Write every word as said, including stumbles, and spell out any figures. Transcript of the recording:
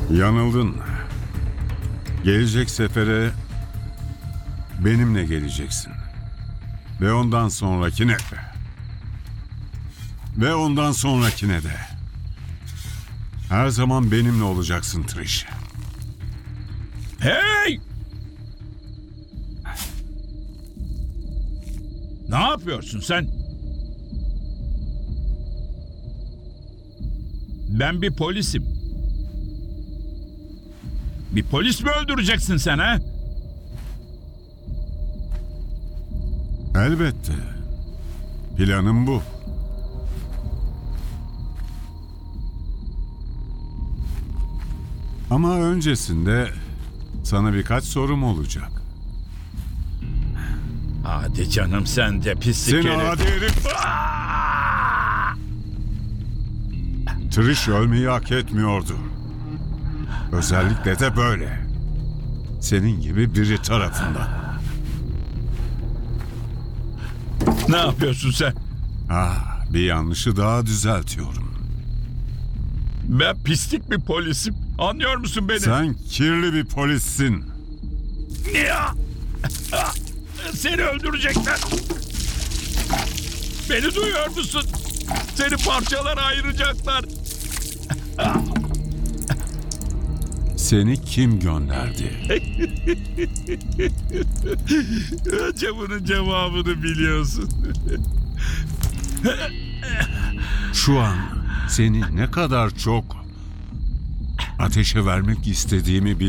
Yanıldın. Gelecek sefere benimle geleceksin. Ve ondan sonrakine de. Ve ondan sonrakine de. Her zaman benimle olacaksın Trish. Hey! Ne yapıyorsun sen? Ben bir polisim. Bir polis mi öldüreceksin sen ha? Elbette. Planım bu. Ama öncesinde sana birkaç sorum olacak. Hadi canım sen de pislik Seni herif. adi herif! Trish ölmeyi hak etmiyordu. Özellikle de böyle. Senin gibi biri tarafından. Ne yapıyorsun sen? Ah, bir yanlışı daha düzeltiyorum. Ben pislik bir polisim. Anlıyor musun beni? Sen kirli bir polissin. Ya! Seni öldürecekler. Beni duyuyor musun? Seni parçalara ayıracaklar. Seni kim gönderdi? Önce bunun cevabını biliyorsun. Şu an seni ne kadar çok ateşe vermek istediğimi